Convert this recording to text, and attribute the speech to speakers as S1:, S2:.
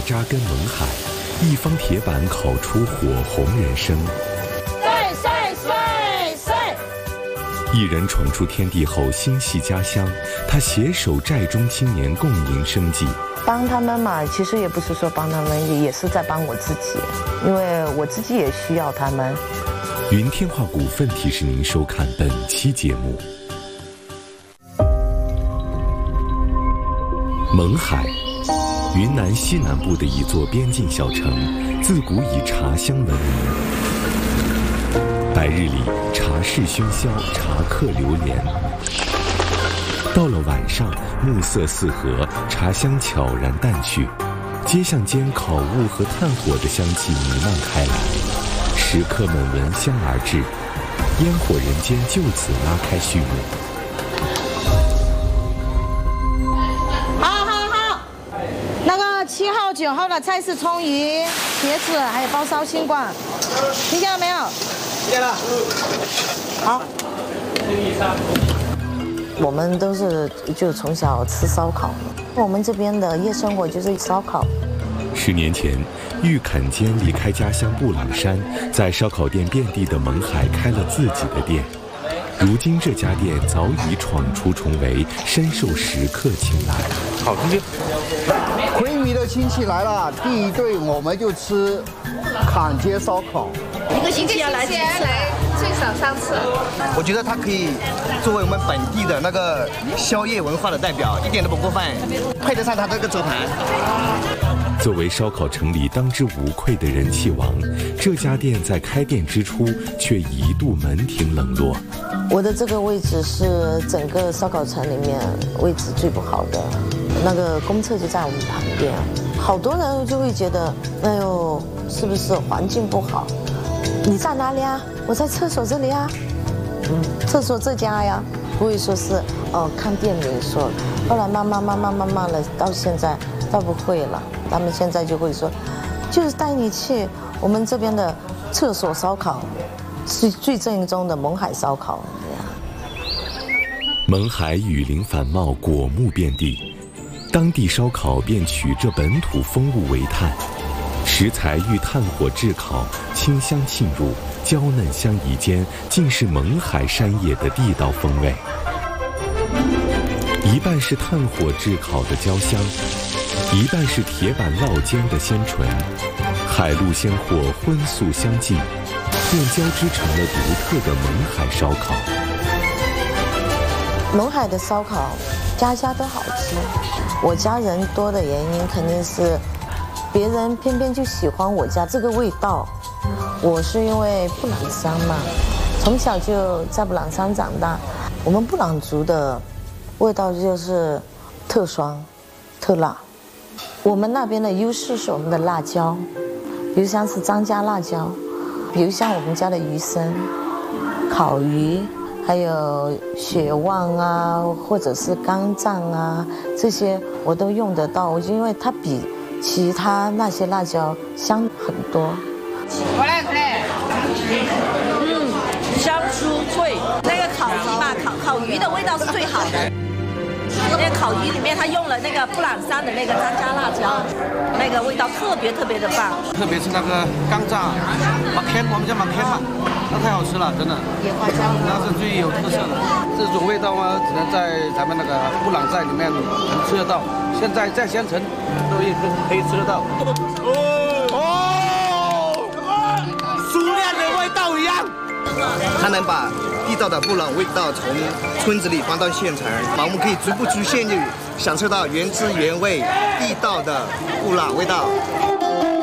S1: 扎根勐海，一方铁板烤出火红人生。一人闯出天地后心系家乡，他携手寨中青年共赢生计。
S2: 帮他们嘛，其实也不是说帮他们，也是在帮我自己，因为我自己也需要他们。
S1: 云天化股份提示您收看本期节目。勐海，云南西南部的一座边境小城，自古以茶香闻名。白日里茶市喧嚣，茶客流连。到了晚上，暮色四合，茶香悄然淡去，街巷间烤物和炭火的香气弥漫开来，食客们闻香而至，烟火人间就此拉开序幕。
S2: 好，那个7号、9号的菜是葱鱼、茄子，还有包烧青瓜，听见了没有？听见了。好。我们都是就从小吃烧烤，我们这边的夜生活就是烧烤。
S1: 10年前，郁坎坚离开家乡布朗山，在烧烤店遍地的勐海开了自己的店。如今这家店早已闯出重围，深受食客青睐。
S3: 好吃。回民的亲戚来了，第一顿我们就吃坎街烧烤。
S4: 一个星期要来几次？最少3次。
S5: 我觉得它可以作为我们本地的那个宵夜文化的代表，一点都不过分，配得上它这个招牌。
S1: 作为烧烤城里当之无愧的人气王，这家店在开店之初却一度门庭冷落。
S2: 我的这个位置是整个烧烤城里面位置最不好的，那个公厕就在我们旁边，好多人就会觉得，哎呦，是不是环境不好？你在哪里啊？我在厕所这里啊。厕所这家呀，不会说是看店名说。后来慢慢了，到现在倒不会了。他们现在就会说，就是带你去我们这边的厕所烧烤，是最正宗的勐海烧烤。
S1: 勐海雨林繁茂，果木遍地，当地烧烤便取这本土风物为炭。食材遇炭火炙烤，清香沁入，娇嫩相宜间，尽是勐海山野的地道风味。一半是炭火炙烤的焦香，一半是铁板烙煎的鲜醇，海陆鲜货荤素相近，便交织成了独特的勐海烧烤。
S2: 勐海的烧烤，家家都好吃。我家人多的原因，肯定是别人偏偏就喜欢我家这个味道。我是因为布朗山嘛，从小就在布朗山长大。我们布朗族的味道就是特酸、特辣。我们那边的优势是我们的辣椒，比如像是张家辣椒，比如像我们家的鱼生、烤鱼，还有血旺啊，或者是肝脏啊，这些我都用得到，因为它比其他那些辣椒香很多。
S4: 过来，
S6: 香酥脆。那个烤鱼嘛，烤鱼的味道是最好的。那个烤鱼里面它用了那个布朗山的那个张家辣椒，那个味道特别的棒。
S7: 特别是那个肝脏马天，我们叫马天嘛，那太好吃了，真的。
S4: 野花椒，
S7: 那是最有特色的。这种味道嘛，只能在咱们那个布朗寨里面能吃得到。现在在县城都可以吃得到。
S5: 苏联的味道一样。它能把地道的布朗味道从村子里搬到县城，我们可以足不出县里享受到原汁原味、地道的布朗味道。